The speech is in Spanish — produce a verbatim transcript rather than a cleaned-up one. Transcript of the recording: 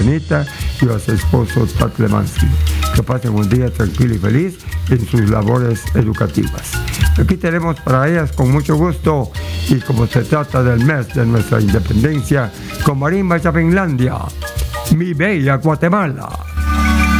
Anita y a su esposo Tatlemansky. Que pasen un día tranquilo y feliz en sus labores educativas. Aquí tenemos para ellas con mucho gusto, y como se trata del mes de nuestra independencia, con Marimba de Finlandia, Mi Bella Guatemala.